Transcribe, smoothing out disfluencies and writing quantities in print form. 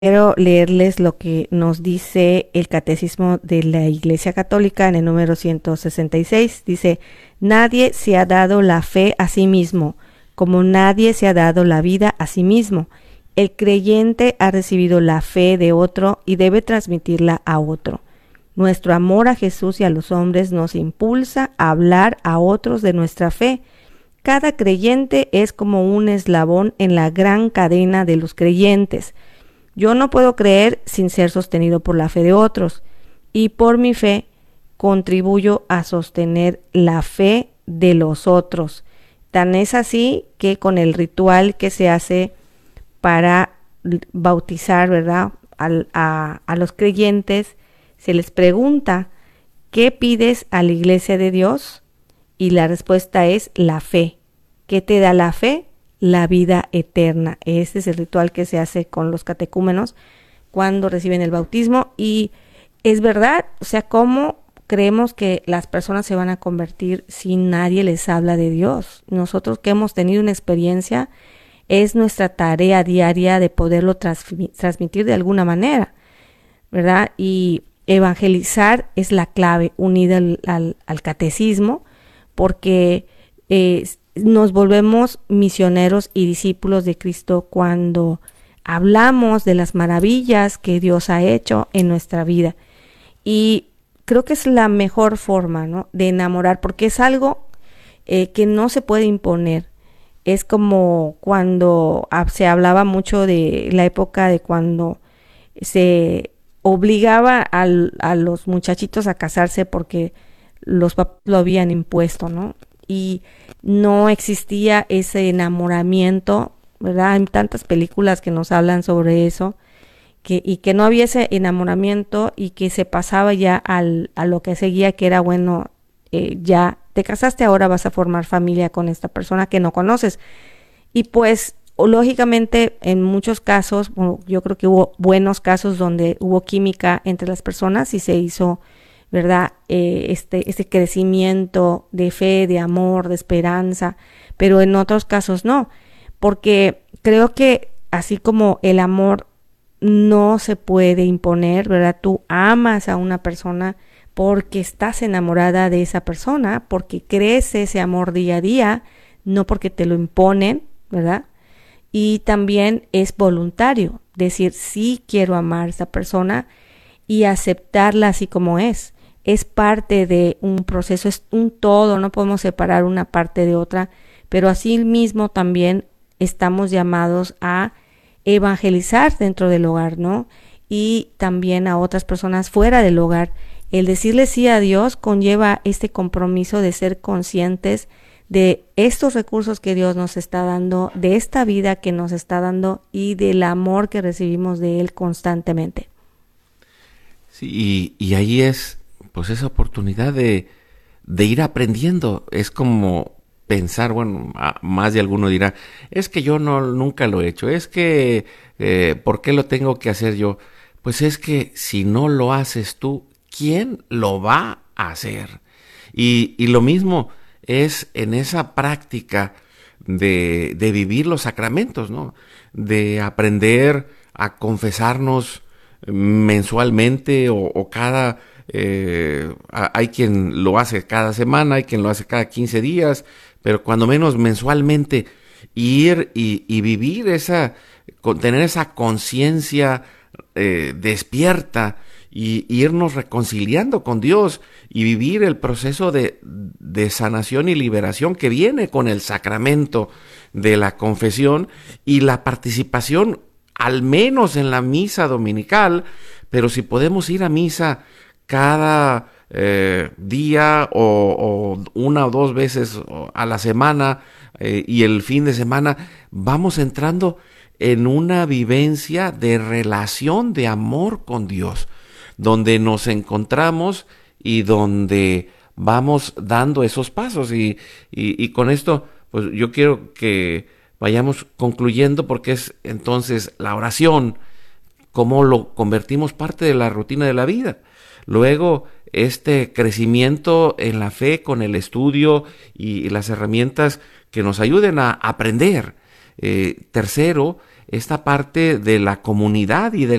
Quiero leerles lo que nos dice el Catecismo de la Iglesia Católica en el número 166. Dice: nadie se ha dado la fe a sí mismo, como nadie se ha dado la vida a sí mismo. El creyente ha recibido la fe de otro y debe transmitirla a otro. Nuestro amor a Jesús y a los hombres nos impulsa a hablar a otros de nuestra fe. Cada creyente es como un eslabón en la gran cadena de los creyentes. Yo no puedo creer sin ser sostenido por la fe de otros, y por mi fe contribuyo a sostener la fe de los otros. Tan es así que con el ritual que se hace para bautizar, ¿verdad?, a los creyentes, se les pregunta: ¿qué pides a la Iglesia de Dios? Y la respuesta es la fe. ¿Qué te da la fe? La vida eterna. Este es el ritual que se hace con los catecúmenos cuando reciben el bautismo. Y es verdad, o sea, ¿cómo creemos que las personas se van a convertir si nadie les habla de Dios? Nosotros que hemos tenido una experiencia, es nuestra tarea diaria de poderlo transmitir de alguna manera, ¿verdad? Y evangelizar es la clave unida al catecismo, porque nos volvemos misioneros y discípulos de Cristo cuando hablamos de las maravillas que Dios ha hecho en nuestra vida. Y creo que es la mejor forma, ¿no?, de enamorar, porque es algo que no se puede imponer. Es como cuando se hablaba mucho de la época de cuando se obligaba a los muchachitos a casarse porque los papás lo habían impuesto, ¿no? Y no existía ese enamoramiento, ¿verdad? Hay tantas películas que nos hablan sobre eso, y que no había ese enamoramiento y que se pasaba ya a lo que seguía, que era, bueno, ya te casaste, ahora vas a formar familia con esta persona que no conoces. Y pues, lógicamente, en muchos casos, bueno, yo creo que hubo buenos casos donde hubo química entre las personas y se hizo, ¿verdad?, este crecimiento de fe, de amor, de esperanza, pero en otros casos no, porque creo que así como el amor no se puede imponer, ¿verdad? Tú amas a una persona porque estás enamorada de esa persona, porque crece ese amor día a día, no porque te lo imponen, ¿verdad? Y también es voluntario, decir sí quiero amar a esa persona y aceptarla así como es. Es parte de un proceso, es un todo, no podemos separar una parte de otra, pero así mismo también estamos llamados a evangelizar dentro del hogar, ¿no? Y también a otras personas fuera del hogar. El decirle sí a Dios conlleva este compromiso de ser conscientes de estos recursos que Dios nos está dando, de esta vida que nos está dando y del amor que recibimos de Él constantemente. Sí, y ahí es pues esa oportunidad de ir aprendiendo. Es como pensar, bueno, más de alguno dirá, es que yo nunca lo he hecho, es que, ¿por qué lo tengo que hacer yo? Pues es que si no lo haces tú, ¿quién lo va a hacer? Y lo mismo es en esa práctica de vivir los sacramentos, ¿no? De aprender a confesarnos mensualmente o cada... hay quien lo hace cada semana, hay quien lo hace cada 15 días, pero cuando menos mensualmente ir y vivir tener esa conciencia despierta y irnos reconciliando con Dios y vivir el proceso de sanación y liberación que viene con el sacramento de la confesión y la participación al menos en la misa dominical, pero si podemos ir a misa cada día o una o dos veces a la semana y el fin de semana, vamos entrando en una vivencia de relación de amor con Dios, donde nos encontramos y donde vamos dando esos pasos. Y con esto, pues yo quiero que vayamos concluyendo, porque es entonces la oración, cómo lo convertimos parte de la rutina de la vida. Luego, este crecimiento en la fe con el estudio y las herramientas que nos ayuden a aprender. Tercero, esta parte de la comunidad y de